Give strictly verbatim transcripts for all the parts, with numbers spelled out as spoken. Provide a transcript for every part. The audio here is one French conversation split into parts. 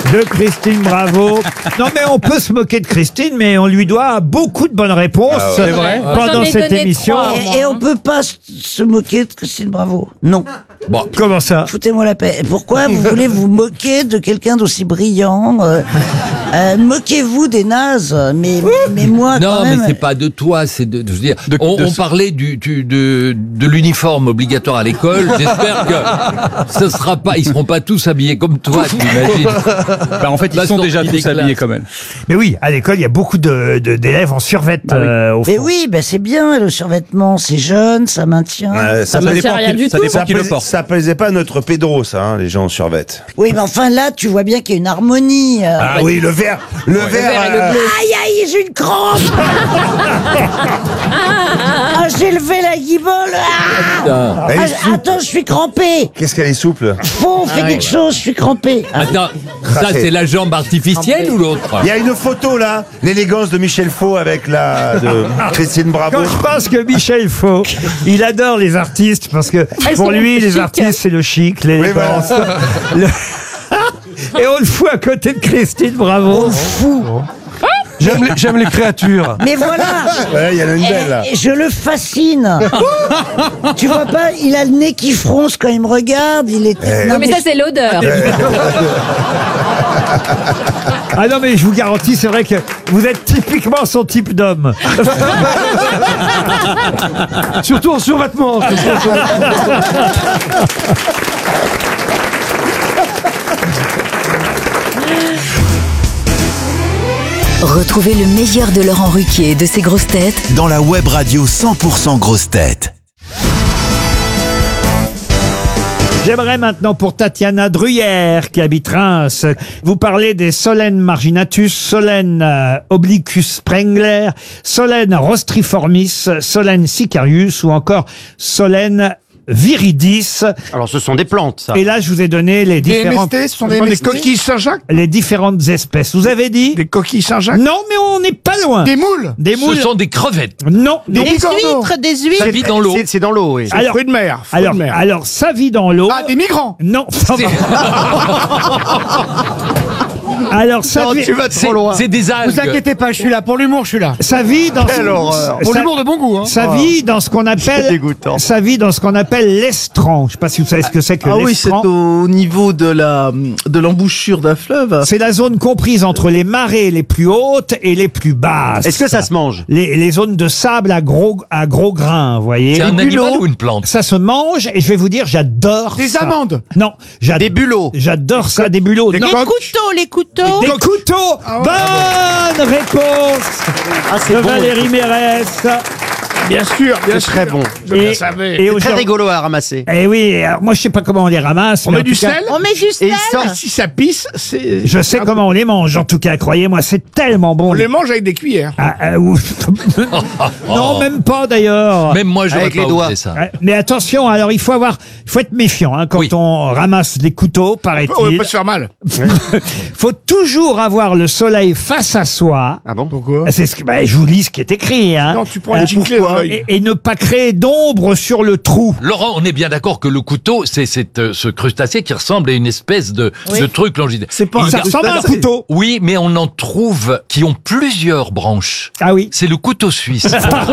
de Christine Bravo. Non mais on peut se moquer de Christine, mais on lui doit beaucoup de bonnes réponses Ah ouais. C'est vrai. pendant J'en ai cette donné émission. trois. Et, et on peut pas s- se moquer de Christine Bravo. Non. Bon, comment ça? Foutez-moi la paix. Pourquoi vous voulez vous moquer de quelqu'un d'aussi brillant euh, euh, Moquez-vous des nazes. Mais, mais moi, Non, quand mais même... c'est pas de toi, c'est de, de- je veux dire, De- on, de- on parlait du, du- de, de l'uniforme obligatoire à l'école. J'espère que ce sera pas, ils seront pas tous habillés comme toi, tu imagines. Bah, en fait, ils La sont déjà sortie des tous habillés classes. comme elle. Mais oui, à l'école, il y a beaucoup de, de- d'élèves en survêt. Ah oui. euh, au Mais fond. oui, ben c'est bien, le survêtement, c'est jeune, ça maintient. Ouais, ça, Ça me plaisait, sert à rien qui- du ça tout. dépend ça, qui le plaisait, porte. ça plaisait pas à notre Pedro, ça, hein, les gens en survette. Oui, mais enfin là, tu vois bien qu'il y a une harmonie. euh. Ah oui, le vert, le vert. vert et le euh, bleu. Aïe, aïe, j'ai une crampe. Ah, j'ai levé la guibole. Ah, Putain. elle est Ah, souple. attends, je suis crampé. Qu'est-ce qu'elle est souple. Faut, fais quelque chose, je suis crampé. Ah. Attends, ça c'est la jambe artificielle ou l'autre? Il y a une photo là, l'élégance de Michel Faux avec la de Christine Bravo. Quand je pense que Michel Faux, il adore les artistes parce que Elles pour sont lui, les chic. artistes, c'est le chic, l'élégance. Le- Et on le fout à côté de Christine Bravo. J'aime les, j'aime les créatures. Mais voilà. Ouais, il y en a une belle là. Et je le fascine. Tu vois pas, il a le nez qui fronce quand il me regarde. Il est. Non, mais ça, c'est l'odeur. Ah non, mais je vous garantis, c'est vrai que vous êtes typiquement son type d'homme. Surtout en survêtement. Retrouvez le meilleur de Laurent Ruquier et de ses grosses têtes dans la web radio cent pour cent grosses têtes. J'aimerais maintenant pour Tatiana Druyère, qui habite Reims, vous parler des Solène marginatus, Solène euh, obliquus sprengler, Solène rostriformis, Solène sicarius ou encore Solène viridis. Alors, ce sont des plantes, ça. Et là, je vous ai donné les Des différentes, M S T, ce sont des, M S T? Coquilles Saint-Jacques. les différentes espèces. Vous avez dit? Des coquilles Saint-Jacques. Non, mais on n'est pas loin. Des moules. Des moules. Ce sont des crevettes. Non. Des des- bigorneaux. des Ça vit dans l'eau. C'est- C'est dans l'eau, oui. Alors- Fruits de mer. fruits Alors, de mer. alors, ça vit dans l'eau. Ah, des migrants. Non. Alors, ça Non, vit, tu vas C'est trop loin. c'est des algues. Vous inquiétez pas, je suis là. Pour l'humour, je suis là. ça vit dans Quelle horreur. Pour ça- l'humour de bon goût, hein. Ça vit dans ce qu'on appelle, dégoûtant. ça vit dans ce qu'on appelle l'estran. Je sais pas si vous savez ce que c'est que Ah oui, c'est l'estran. au niveau de la de l'embouchure d'un fleuve. C'est la zone comprise entre les marées les plus hautes et les plus basses. Est-ce que ça se mange? les, les zones de sable à gros, à gros grains, vous voyez. C'est un Les animal bulots, ou une plante? ça se mange et je vais vous dire, j'adore Des ça. amandes. Non, j'adore. Des bulots. J'adore ça, des bulots. Des Non. coques. couteaux, les couteaux. Des couteaux. Bonne réponse Ah, c'est de bon. Valérie Mérès. Bien sûr, bien C'est sûr. très bon. Je Et- le savais. et Très aujourd'hui- rigolo à ramasser. Eh oui, alors moi je sais pas comment on les ramasse. On mais met en du tout cas, sel. On met du Et sel. il sort. Si ça pisse, c'est. Je sais comment on les mange, en tout cas, croyez-moi, c'est tellement bon. On les mange avec des cuillères. Ah, ah, ouf. Non, même pas d'ailleurs. Même moi, j'aurais Avec pas les doigts. osé ça. Ouais, mais attention, alors il faut avoir, il faut être méfiant hein, quand Oui. on ramasse des couteaux, On paraît-il. peut se faire mal. Faut toujours avoir le soleil face à soi. Ah bon? Pourquoi? C'est ce que, bah, je vous lis ce qui est écrit. Hein. Non, tu prends Euh, les giclées dans l'œil. et, et ne pas créer d'ombre sur le trou. Laurent, on est bien d'accord que le couteau, c'est c'est, euh, ce crustacé qui ressemble à une espèce de, de truc longitudinal. C'est pas Il Ça gar- ressemble à un couteau. Oui, mais on en trouve qui ont plusieurs branches. Ah oui. C'est le couteau suisse.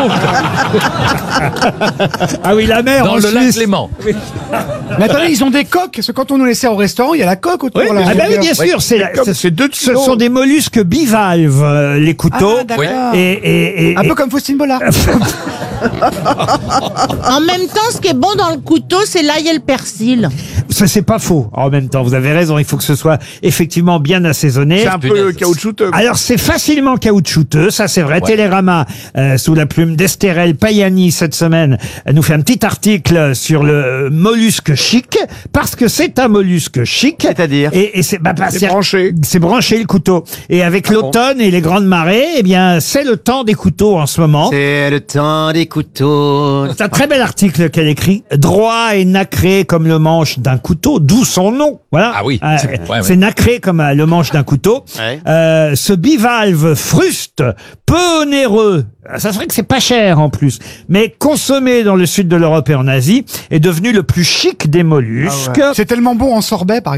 Ah oui, la mer Dans en le lac Suisse. Clément. Mais attendez, ils ont des coques. Parce que quand on nous les sert au restaurant, il y a la coque autour Oui, là. ah bah oui, bien sûr, c'est la- Comme ce- c'est deux ce kilos. sont des mollusques bivalves, euh, les couteaux. Ah, d'accord. et, et, et, Un et- peu comme Faustine Bollard. En même temps, ce qui est bon dans le couteau, c'est l'ail et le persil. ça c'est pas faux. En même temps, vous avez raison, il faut que ce soit effectivement bien assaisonné. C'est un peu Punaise. caoutchouteux. Alors c'est facilement caoutchouteux, ça c'est vrai. Ouais. Télérama, euh, sous la plume d'Estérel Payani cette semaine, euh, nous fait un petit article sur le euh, mollusque chic, parce que c'est un mollusque chic. C'est-à-dire? Et, et c'est bah, bah, C'est branché. C'est branché le couteau. Et avec Ah bon l'automne et les grandes marées, eh bien c'est le temps des couteaux en ce moment. C'est le temps des couteaux. C'est un très bel article qu'elle écrit. Droit et nacré comme le manche d'un couteau, d'où son nom. Voilà. Ah oui. Euh, C'est- ouais, ouais. c'est nacré comme euh, le manche d'un couteau. Ouais. Euh, ce bivalve fruste, peu onéreux. Ça serait que c'est pas cher en plus, mais consommé dans le sud de l'Europe et en Asie, est devenu le plus chic des mollusques. C'est tellement bon en sorbet, par exemple.